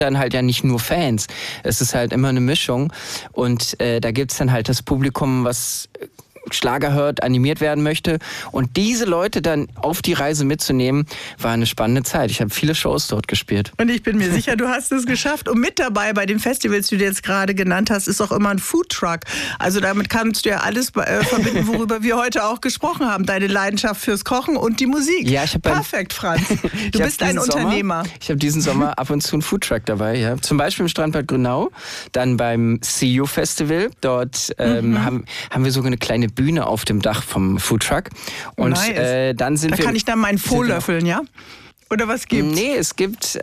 dann halt ja nicht nur Fans. Es ist halt immer eine Mischung. Und da gibt's dann halt das Publikum, was Schlager hört, animiert werden möchte. Und diese Leute dann auf die Reise mitzunehmen, war eine spannende Zeit. Ich habe viele Shows dort gespielt. Und ich bin mir sicher, du hast es geschafft. Und mit dabei bei den Festivals, die du jetzt gerade genannt hast, ist auch immer ein Foodtruck. Also damit kannst du ja alles verbinden, worüber wir heute auch gesprochen haben. Deine Leidenschaft fürs Kochen und die Musik. Ja, Perfekt, Franz. Du bist ein Unternehmer. Ich habe diesen Sommer ab und zu einen Foodtruck dabei. Ja. Zum Beispiel im Strandbad Grünau, dann beim See You Festival. Dort haben wir sogar eine kleine Bühne auf dem Dach vom Foodtruck. Und nice. Dann sind kann ich dann meinen Faux löffeln, ja? Oder was gibt's? Nee, es gibt,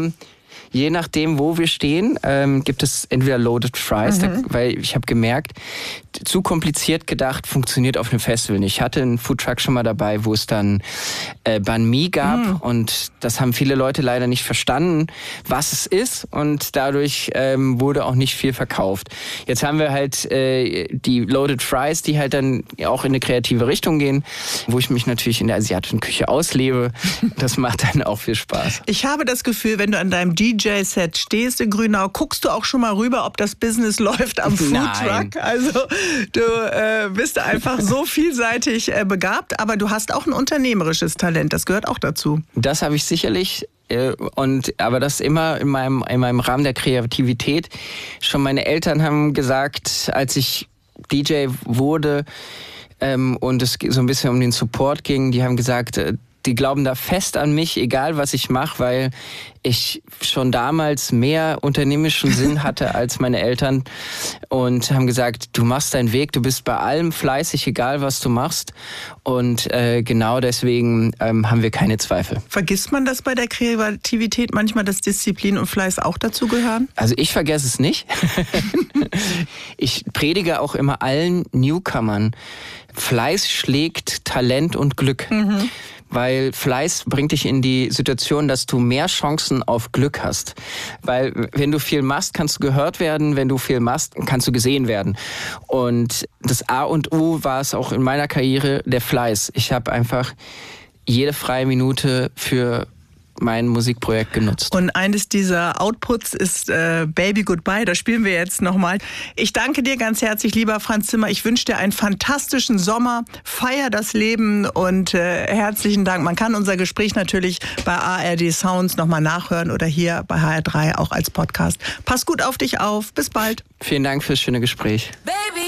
je nachdem, wo wir stehen, gibt es entweder Loaded Fries, weil ich habe gemerkt, zu kompliziert gedacht, funktioniert auf einem Festival nicht. Ich hatte einen Foodtruck schon mal dabei, wo es dann Banh Mi gab und das haben viele Leute leider nicht verstanden, was es ist und dadurch wurde auch nicht viel verkauft. Jetzt haben wir halt die Loaded Fries, die halt dann auch in eine kreative Richtung gehen, wo ich mich natürlich in der asiatischen Küche auslebe. Das macht dann auch viel Spaß. Ich habe das Gefühl, wenn du an deinem DJ-Set stehst in Grünau, guckst du auch schon mal rüber, ob das Business läuft am Foodtruck. Also du bist einfach so vielseitig begabt, aber du hast auch ein unternehmerisches Talent. Das gehört auch dazu. Das habe ich sicherlich. Aber das immer in meinem Rahmen der Kreativität. Schon meine Eltern haben gesagt, als ich DJ wurde und es so ein bisschen um den Support ging, die haben gesagt, die glauben da fest an mich, egal was ich mache, weil ich schon damals mehr unternehmerischen Sinn hatte als meine Eltern und haben gesagt, du machst deinen Weg, du bist bei allem fleißig, egal was du machst und genau deswegen haben wir keine Zweifel. Vergisst man das bei der Kreativität manchmal, dass Disziplin und Fleiß auch dazu gehören? Also ich vergesse es nicht. Ich predige auch immer allen Newcomern, Fleiß schlägt Talent und Glück. Weil Fleiß bringt dich in die Situation, dass du mehr Chancen auf Glück hast. Weil wenn du viel machst, kannst du gehört werden. Wenn du viel machst, kannst du gesehen werden. Und das A und O war es auch in meiner Karriere, der Fleiß. Ich habe einfach jede freie Minute für mein Musikprojekt genutzt. Und eines dieser Outputs ist Baby Goodbye. Das spielen wir jetzt nochmal. Ich danke dir ganz herzlich, lieber Franz Zimmer. Ich wünsche dir einen fantastischen Sommer. Feier das Leben und herzlichen Dank. Man kann unser Gespräch natürlich bei ARD Sounds nochmal nachhören oder hier bei HR3 auch als Podcast. Pass gut auf dich auf. Bis bald. Vielen Dank fürs schöne Gespräch. Baby.